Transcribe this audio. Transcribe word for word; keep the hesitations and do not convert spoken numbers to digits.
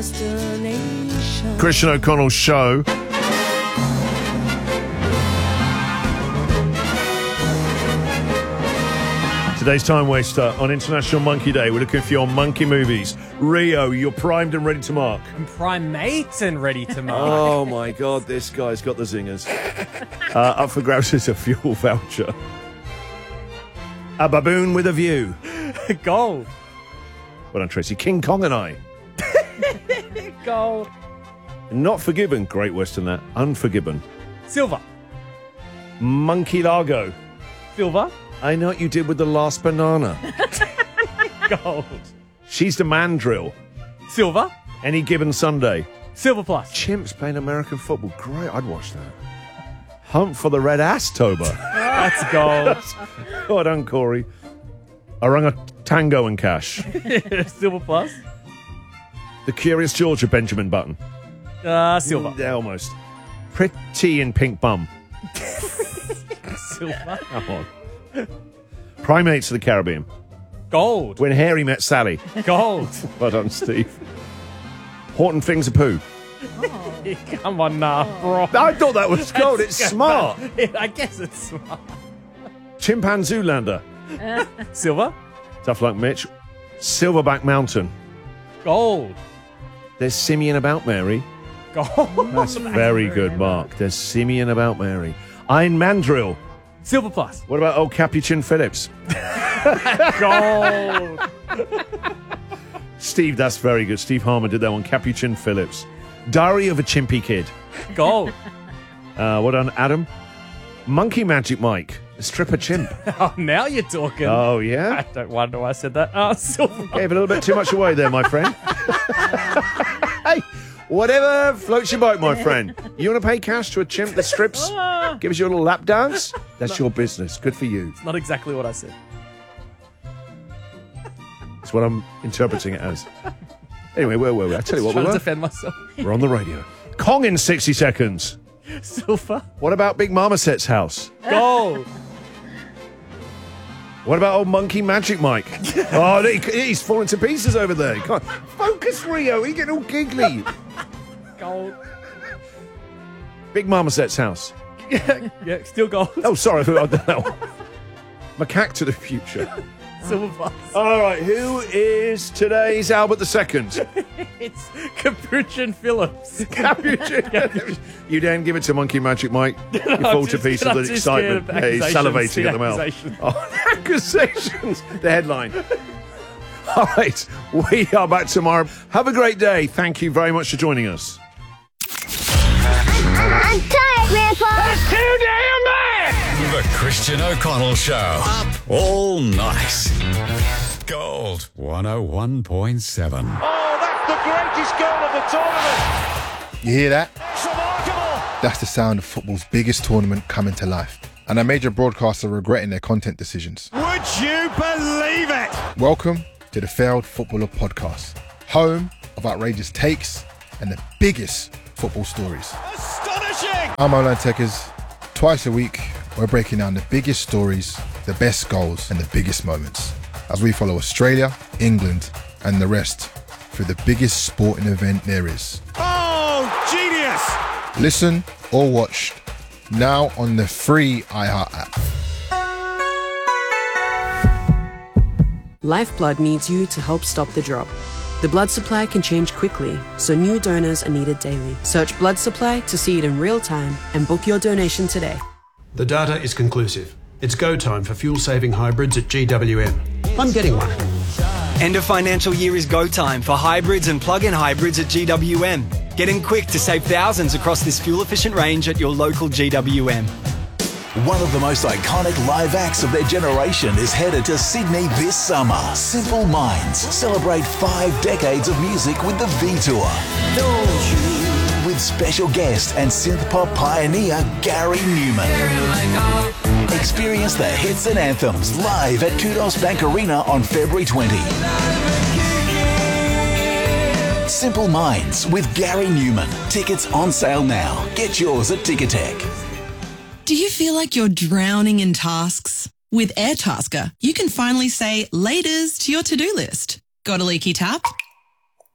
Christian O'Connell Show. Today's Time Waster on International Monkey Day. We're looking for your monkey movies. Rio, you're primed and ready to mark. I'm primate and ready to mark. Oh my God, this guy's got the zingers. uh, up for grabs is a fuel voucher. A baboon with a view. Gold. Well done, Tracy. King Kong and I. Gold. Not Forgiven. Great Western that. Unforgiven. Silver. Monkey Largo. Silver. I know what you did with the last banana. Gold. She's the Mandrill. Silver. Any Given Sunday. Silver plus. Chimps playing American football. Great, I'd watch that. Hunt for the Red Ass-tober. That's gold. Well done, Corey. Orangutango and Cash. Silver plus. The Curious George of Benjamin Button. Uh, silver. Yeah, almost. Pretty in Pink Bum. Silver. Come on. Primates of the Caribbean. Gold. When Harry Met Sally. Gold. Well done, Steve. Horton Things a Poo. Oh. Come on now, bro. I thought that was gold. It's smart. I guess it's smart. Chimpanzoolander. Uh. Silver. Tough luck, Mitch. Silverback Mountain. Gold. There's Simeon About Mary. Gold. That's very good, Mark. There's Simeon About Mary. Iron Mandrill. Silver plus. What about old Capuchin Phillips? Gold. Steve, that's very good. Steve Harmon did that one. Capuchin Phillips. Diary of a Chimpy Kid. Gold. Uh, what on Adam? Monkey Magic Mike. A stripper chimp. Oh, now you're talking. Oh, yeah? I don't wonder why I said that. Oh, silver. Gave a little bit too much away there, my friend. Hey, whatever floats your boat, my friend. You want to pay cash to a chimp that strips, gives you a little lap dance? That's your business. Good for you. It's not exactly what I said. That's what I'm interpreting it as. Anyway, where were we? I tell you what, we trying were. to defend myself. We're on the radio. Kong in sixty seconds. Silver. What about Big Marmoset's house? Gold. What about old Monkey Magic Mike? Oh, he, he's falling to pieces over there. Come on. Focus, Rio. He's getting all giggly. Gold. Big Marmoset's house. Yeah, still gold. Oh, sorry. I don't know. Macaque to the future. Silver plus. All right. Who is today's Albert the Second? It's Capuchin Phillips. Capuchin. You didn't give it to Monkey Magic Mike. You fall to just- pieces I'm with too scared excitement. of Yeah, he's accusations. salivating at the mouth. Accusations. Oh, accusations. The headline. All right. We are back tomorrow. Have a great day. Thank you very much for joining us. I'm tired, Grandpa. That's too damn bad! The Christian O'Connell Show. Up all night. Gold one oh one point seven. Oh, that's the greatest goal of the tournament! You hear that? It's remarkable! That's the sound of football's biggest tournament coming to life. And a major broadcaster regretting their content decisions. Would you believe it? Welcome to the Failed Footballer Podcast, home of outrageous takes and the biggest football stories. Astonishing! I'm Olan Tekers. Twice a week, we're breaking down the biggest stories, the best goals, and the biggest moments as we follow Australia, England, and the rest through the biggest sporting event there is. Oh, genius! Listen or watch now on the free iHeart app. Lifeblood needs you to help stop the drop. The blood supply can change quickly, so new donors are needed daily. Search blood supply to see it in real time and book your donation today. The data is conclusive. It's go time for fuel-saving hybrids at G W M. I'm getting one. End of financial year is go time for hybrids and plug-in hybrids at G W M. Get in quick to save thousands across this fuel-efficient range at your local G W M. One of the most iconic live acts of their generation is headed to Sydney this summer. Simple Minds celebrate five decades of music with the V-Tour. With special guest and synth-pop pioneer Gary Newman. Experience the hits and anthems live at Kudos Bank Arena on February twentieth. Simple Minds with Gary Newman. Tickets on sale now. Get yours at Ticketek. Do you feel like you're drowning in tasks? With Airtasker, you can finally say laters to your to-do list. Got a leaky tap?